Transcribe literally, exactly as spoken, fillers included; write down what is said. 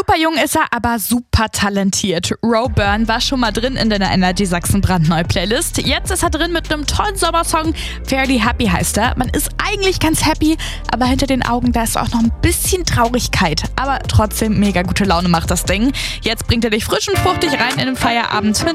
Super jung ist er, aber super talentiert. Roe Byrne war schon mal drin in der Energy Sachsen brandneue Playlist. Jetzt ist er drin mit einem tollen Sommersong. Fairly Happy heißt er. Man ist eigentlich ganz happy, aber hinter den Augen, da ist auch noch ein bisschen Traurigkeit. Aber trotzdem mega gute Laune macht das Ding. Jetzt bringt er dich frisch und fruchtig rein in den Feierabend mit